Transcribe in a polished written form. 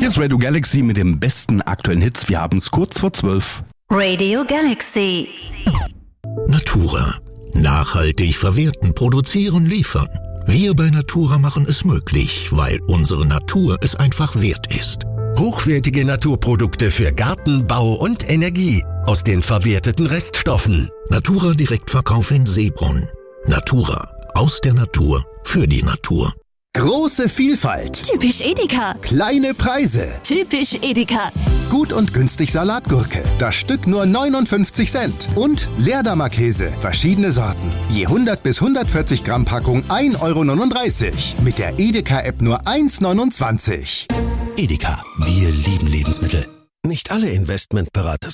Hier ist Radio Galaxy mit den besten aktuellen Hits. Wir haben es kurz vor 12. Radio Galaxy. Natura. Nachhaltig verwerten, produzieren, liefern. Wir bei Natura machen es möglich, weil unsere Natur es einfach wert ist. Hochwertige Naturprodukte für Garten, Bau und Energie aus den verwerteten Reststoffen. Natura Direktverkauf in Seebrunn. Natura. Aus der Natur. Für die Natur. Große Vielfalt. Typisch Edeka. Kleine Preise. Typisch Edeka. Gut und günstig Salatgurke. Das Stück nur 59 Cent. Und Leerdammer-Käse. Verschiedene Sorten. Je 100 bis 140 Gramm Packung 1,39 €. Mit der Edeka-App nur 1,29 €. Edeka. Wir lieben Lebensmittel. Nicht alle Investmentberater